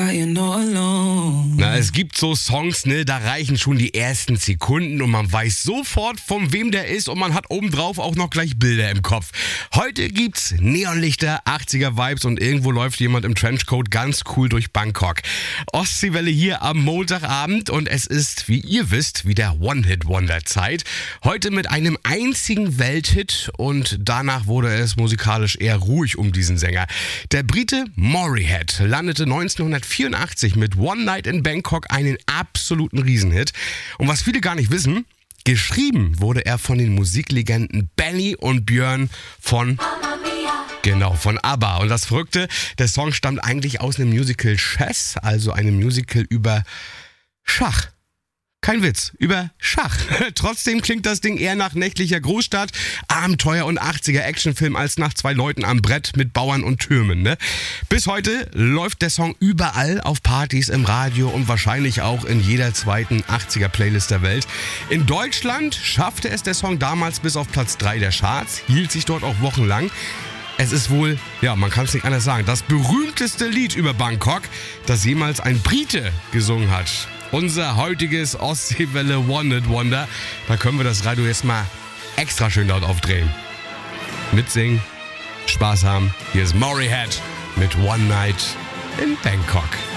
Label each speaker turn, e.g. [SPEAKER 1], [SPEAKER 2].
[SPEAKER 1] crying all alone.
[SPEAKER 2] Na, es gibt so Songs, ne, da reichen schon die ersten Sekunden und man weiß sofort, von wem der ist und man hat obendrauf auch noch gleich Bilder im Kopf. Heute gibt's Neonlichter, 80er-Vibes und irgendwo läuft jemand im Trenchcoat ganz cool durch Bangkok. Ostseewelle hier am Montagabend und es ist, wie ihr wisst, wieder One-Hit-Wonder-Zeit. Heute mit einem einzigen Welthit und danach wurde es musikalisch eher ruhig um diesen Sänger. Der Brite Motorhead landete 1984 mit One Night in Bangkok einen absoluten Riesenhit. Und was viele gar nicht wissen, geschrieben wurde er von den Musiklegenden Benny und Björn von ABBA. Und das Verrückte, der Song stammt eigentlich aus einem Musical Chess, also einem Musical über Schach. Kein Witz, über Schach. Trotzdem klingt das Ding eher nach nächtlicher Großstadt, Abenteuer und 80er-Actionfilm als nach zwei Leuten am Brett mit Bauern und Türmen. Ne? Bis heute läuft der Song überall auf Partys, im Radio und wahrscheinlich auch in jeder zweiten 80er-Playlist der Welt. In Deutschland schaffte es der Song damals bis auf Platz 3 der Charts, hielt sich dort auch wochenlang. Es ist wohl, ja, man kann es nicht anders sagen, das berühmteste Lied über Bangkok, das jemals ein Brite gesungen hat. Unser heutiges Ostseewelle One-Hit-Wonder. Da können wir das Radio jetzt mal extra schön laut aufdrehen. Mitsingen, Spaß haben. Hier ist Motorhead mit One Night in Bangkok.